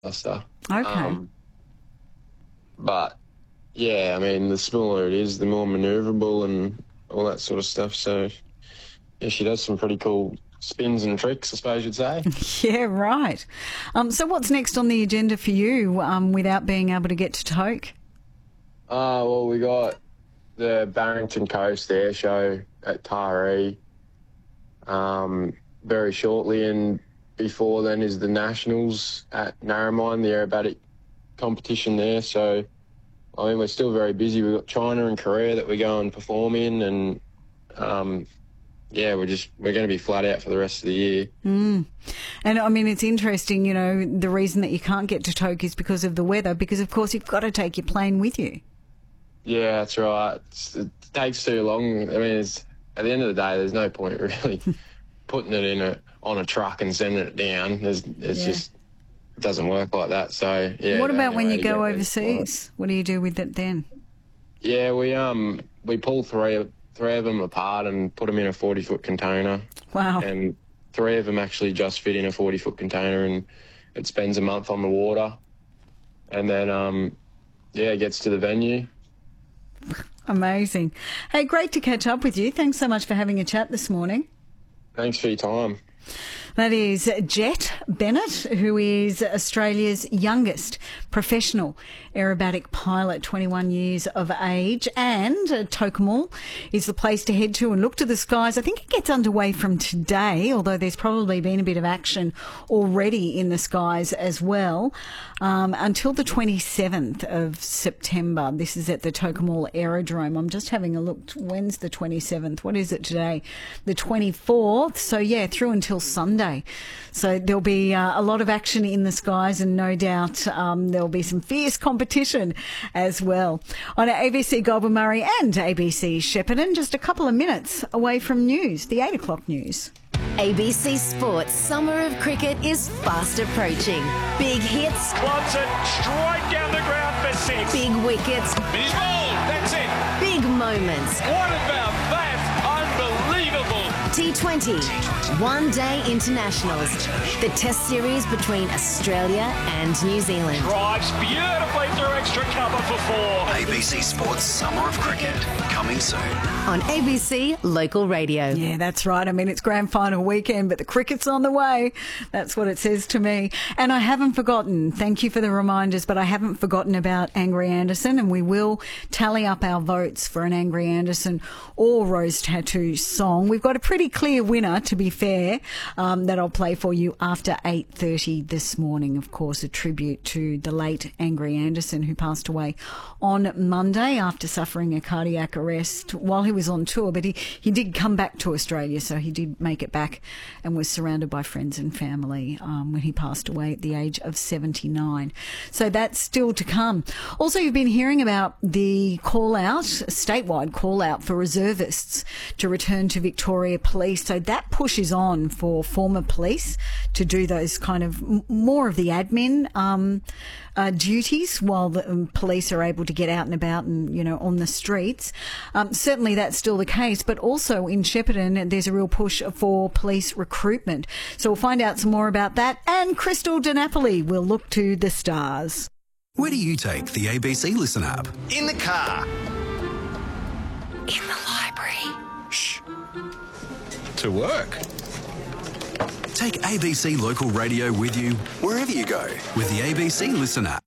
faster. Okay. But yeah, I mean, the smaller it is, the more manoeuvrable and all that sort of stuff. So yeah, she does some pretty cool spins and tricks, I suppose you'd say. Yeah, right. So what's next on the agenda for you without being able to get to Toke? Well, we got the Barrington Coast Air Show at Taree very shortly, and before then is the Nationals at Narromine, the aerobatic competition there. So, I mean, we're still very busy. We've got China and Korea that we go and perform in, and yeah, we're going to be flat out for the rest of the year. And I mean, it's interesting, you know, the reason that you can't get to Toke is because of the weather, because of course you've got to take your plane with you. Yeah, that's right. It takes too long. I mean, at the end of the day, there's no point really putting it on a truck and sending it down. Just, it doesn't work like that. So yeah. What about when you go overseas? What do you do with it then? Yeah, we pull three of them apart and put them in a 40-foot container. Wow. And 3 of them actually just fit in a 40-foot container, and it spends a month on the water, and then it gets to the venue. Amazing. Hey, great to catch up with you. Thanks so much for having a chat this morning. Thanks for your time. That is Jet Bennett, who is Australia's youngest professional aerobatic pilot, 21 years of age. And Tokemall is the place to head to and look to the skies. I think it gets underway from today, although there's probably been a bit of action already in the skies as well, until the 27th of September. This is at the Tokemall Aerodrome. I'm just having a look. When's the 27th? What is it today? The 24th. So, yeah, through until Sunday. So there'll be a lot of action in the skies, and no doubt there'll be some fierce competition as well. On ABC Goulburn Murray and ABC Shepparton, just a couple of minutes away from news, the 8 o'clock news. ABC Sports Summer of Cricket is fast approaching. Big hits. Wants it straight down the ground for 6. Big wickets. He's bowled. That's it. Big moments. What about that? Unbelievable. T20. One-day internationals. The test series between Australia and New Zealand. Drives beautifully through extra cover for 4. ABC Sports Summer of Cricket, coming soon. On ABC Local Radio. Yeah, that's right. I mean, it's grand final weekend, but the cricket's on the way. That's what it says to me. And I haven't forgotten, thank you for the reminders, but I haven't forgotten about Angry Anderson, and we will tally up our votes for an Angry Anderson or Rose Tattoo song. We've got a pretty clear winner, to be fair, that I'll play for you after 8:30 this morning. Of course, a tribute to the late Angry Anderson, who passed away on Monday after suffering a cardiac arrest while he was on tour. But he did come back to Australia, so he did make it back and was surrounded by friends and family when he passed away at the age of 79. So that's still to come. Also, you've been hearing about the statewide call out for reservists to return to Victoria Police. So that push is on for former police to do those kind of more of the admin duties while the police are able to get out and about and, you know, on the streets. Certainly that's still the case, but also in Shepparton there's a real push for police recruitment. So we'll find out some more about that, and Crystal DiNapoli will look to the stars. Where do you take the ABC Listen app? In the car. In the library. Shh. To work. Take ABC Local Radio with you wherever you go with the ABC Listen app.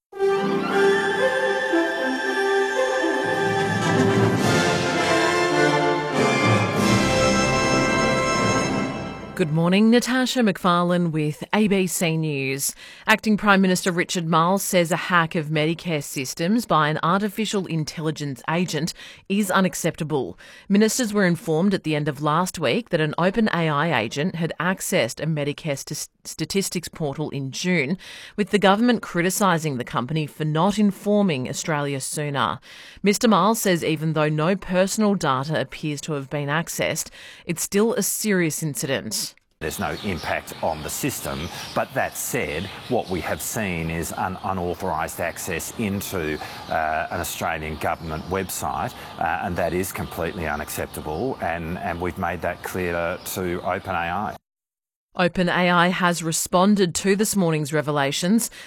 Good morning, Natasha McFarlane with ABC News. Acting Prime Minister Richard Marles says a hack of Medicare systems by an artificial intelligence agent is unacceptable. Ministers were informed at the end of last week that an OpenAI agent had accessed a Medicare statistics portal in June, with the government criticising the company for not informing Australia sooner. Mr Marles says even though no personal data appears to have been accessed, it's still a serious incident. There's no impact on the system, but that said, what we have seen is an unauthorised access into an Australian government website, and that is completely unacceptable, and we've made that clear to OpenAI. OpenAI has responded to this morning's revelations,